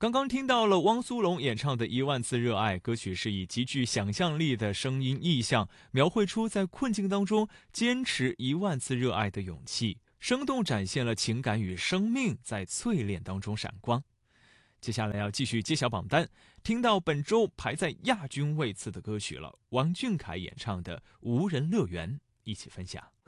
刚刚听到了汪苏泷演唱的《一万次热爱》，歌曲是以极具想象力的声音意象，描绘出在困境当中坚持1万次热爱的勇气，生动展现了情感与生命在淬炼当中闪光。接下来要继续揭晓榜单，听到本周排在亚军位次的歌曲了，王俊凯演唱的《无人乐园》，一起分享。